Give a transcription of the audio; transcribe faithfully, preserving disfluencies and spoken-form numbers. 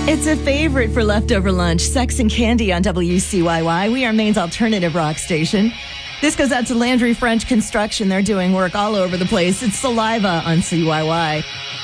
It's a favorite for leftover lunch. Sex and Candy on W C Y Y. We are Maine's alternative rock station. This goes out to Landry French Construction. They're doing work all over the place. It's Saliva on C Y Y.